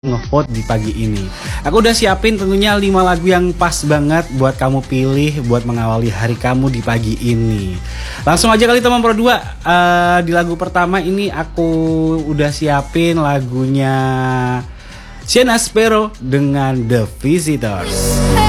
ngevote di pagi ini. Aku udah siapin tentunya 5 lagu yang pas banget buat kamu pilih buat mengawali hari kamu di pagi ini. Langsung aja kali teman Pro 2. Di lagu pertama ini aku udah siapin lagunya Sienna Sparrow dengan The Visitors.